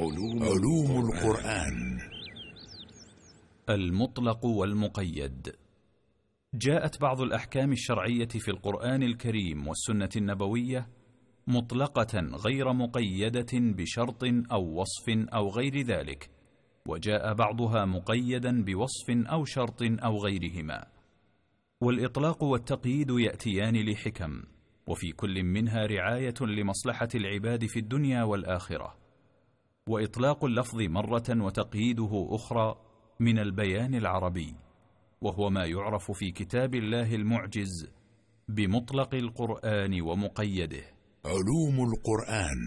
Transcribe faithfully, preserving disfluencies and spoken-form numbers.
علوم, علوم القرآن. المطلق والمقيد. جاءت بعض الأحكام الشرعية في القرآن الكريم والسنة النبوية مطلقة غير مقيدة بشرط أو وصف أو غير ذلك، وجاء بعضها مقيدا بوصف أو شرط أو غيرهما. والإطلاق والتقييد يأتيان لحكم، وفي كل منها رعاية لمصلحة العباد في الدنيا والآخرة. وإطلاق اللفظ مرة وتقييده أخرى من البيان العربي، وهو ما يعرف في كتاب الله المعجز بمطلق القرآن ومقيده. علوم القرآن.